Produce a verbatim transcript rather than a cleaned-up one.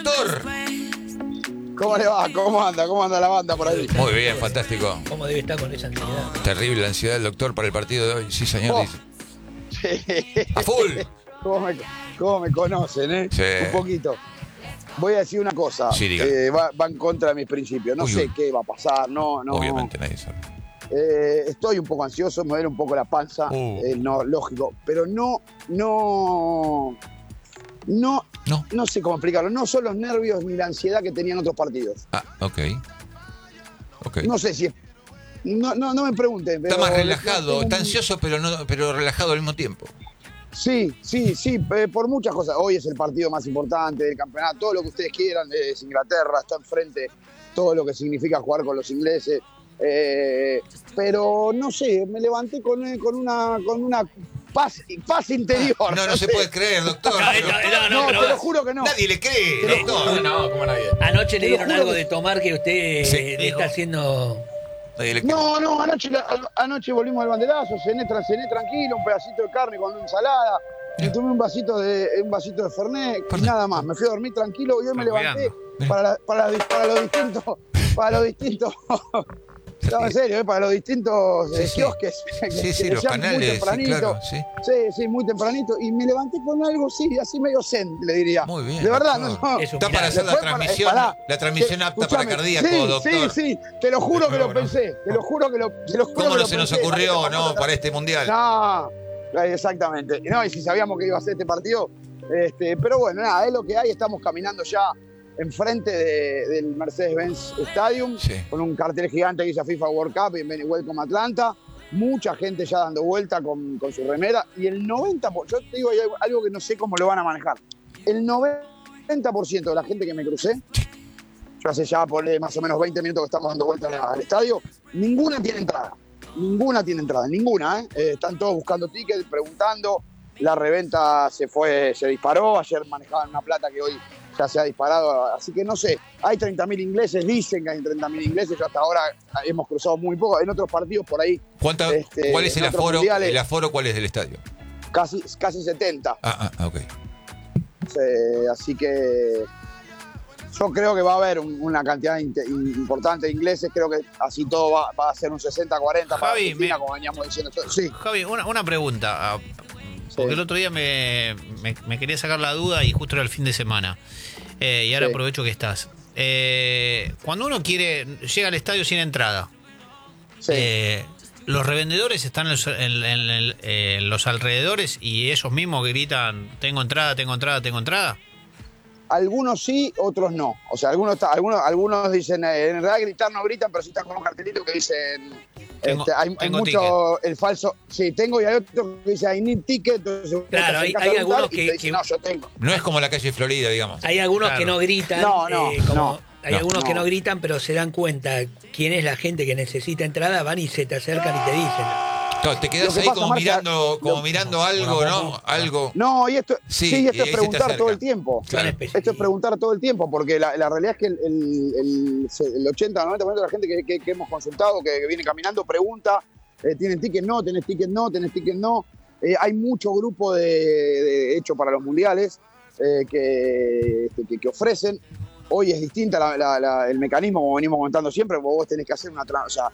doctor. ¿Cómo le va? ¿Cómo anda? ¿Cómo anda la banda por ahí? Muy bien, fantástico. ¿Cómo debe estar con esa ansiedad? Terrible la ansiedad del doctor para el partido de hoy. Sí, señor. Oh. Sí. A full. ¿Cómo me, cómo me conocen, eh? Sí. Un poquito. Voy a decir una cosa. Sí, diga. eh, va, va en contra de mis principios. No Uy, sé uy. qué va a pasar. No, no. Obviamente nadie sabe. Eh, estoy un poco ansioso, me duele un poco la panza. Uh. eh, no, lógico. Pero no, no. No, No. no sé cómo explicarlo. No son los nervios ni la ansiedad que tenían otros partidos. Ah, ok. Ok. No sé si es. No, no, no me pregunten. Está pero más relajado, tengo está un- ansioso, pero no, pero relajado al mismo tiempo. Sí, sí, sí, eh, por muchas cosas. Hoy es el partido más importante del campeonato, todo lo que ustedes quieran, eh, es Inglaterra, está enfrente, todo lo que significa jugar con los ingleses. Eh, pero no sé, me levanté con, eh, con una con una paz, paz interior. No, no se sé. puede creer, doctor. No, no, No, pero- te lo juro que no. Nadie le cree, Te lo doctor. No, como nadie. Anoche le Te lo dieron juro algo que- de tomar que usted Sí, le dijo. está haciendo. Nadie le cree. No, no, anoche, anoche volvimos al banderazo, cené, tra- cené tranquilo, un pedacito de carne con una ensalada, me tomé un vasito de un vasito de Fernet y Perdón. nada más. Me fui a dormir tranquilo y hoy me Está levanté cuidando. para, la- para, la- para los distintos, para los distintos, no, en serio, eh, para los distintos Sí, eh, sí. kiosques. que- Sí, sí, que los decían muy canales, sí, tempranito. claro, sí. Sí, sí, muy tempranito. Y me levanté con algo, sí, así medio zen, le diría. Muy bien, De verdad, doctor. no, no. Es un Está para hacer la Después para- transmisión, eh, pará. la transmisión Que- apta para escuchame, cardíaco, sí, doctor. Sí, sí, te lo juro que No, lo no. pensé, te lo juro que lo, te lo juro ¿Cómo que no lo se nos pensé. ocurrió, Para- no, para este mundial? No, exactamente. No, y si sabíamos que iba a ser este partido, este, pero bueno, nada, es lo que hay, estamos caminando ya enfrente de- del Mercedes-Benz Stadium, Sí. con un cartel gigante que dice FIFA World Cup y Welcome Atlanta. Mucha gente ya dando vuelta con, con su remera y el noventa por ciento, yo te digo hay algo- algo que no sé cómo lo van a manejar. El noventa por ciento de la gente que me crucé, yo hace ya por eh, más o menos veinte minutos que estamos dando vuelta al, al estadio, ninguna tiene entrada. Ninguna tiene entrada, ninguna. ¿eh? Eh, están todos buscando tickets, preguntando. La reventa se fue, se disparó. Ayer manejaban una plata que hoy ya se ha disparado. Así que no sé, hay treinta mil ingleses, dicen que hay treinta mil ingleses. Yo hasta ahora hemos cruzado muy poco. En otros partidos por ahí, ¿Cuánta- Este, ¿Cuál es el en otros aforo? mundiales- ¿El aforo cuál es del estadio? casi, casi setenta. Ah, ah, ok. Eh, así que yo creo que va a haber un- una cantidad inte- importante de ingleses. Creo que así todo va, va a ser un sesenta cuarenta para Javi, Argentina, me- como veníamos diciendo. Sí, Javi, una, una pregunta. ah, Porque Sí. el otro día me, me- me quería sacar la duda y justo era el fin de semana. Eh, y ahora Sí. aprovecho que estás. Eh, cuando uno quiere, llega al estadio sin entrada, sí. eh, los revendedores están en los, en- en- en- en los alrededores y ellos mismos gritan, tengo entrada, tengo entrada, tengo entrada. Algunos sí, otros no. O sea, algunos está- algunos, algunos dicen, eh, en realidad gritar no gritan, pero sí están con un cartelito que dicen, Tengo- este, hay, hay tengo mucho el falso, sí, tengo, y hay otro que dice, I need ticket. Entonces, vos te Claro, hay- acercás hay a preguntar algunos y que- te dicen, que- no, yo tengo. No es como la calle Florida, digamos. Hay algunos Claro. que no gritan. No, no, eh, como- no, hay no, algunos que no. no gritan, pero se dan cuenta quién es la gente que necesita entrada, van y se te acercan y te dicen. Claro, te Lo quedás que ahí pasa, como Marcia, mirando, como lo- mirando algo, ¿no? Algo. No, y esto, Sí, sí, y esto ahí es se te preguntar acerca. todo el tiempo. Claro. Son específicos. Esto es preguntar todo el tiempo, porque la, la realidad es que el, el, el, el ochenta, noventa por ciento de la gente que, que- que hemos consultado, que, que viene caminando, pregunta, eh, ¿tienen ticket? No, ¿tenés ticket? No, ¿tenés ticket? No. Eh, hay mucho grupo de, de hecho para los mundiales eh, que, que, que ofrecen. Hoy es distinta la- la- la- el mecanismo, como venimos contando siempre, porque vos tenés que hacer una... tra- O sea,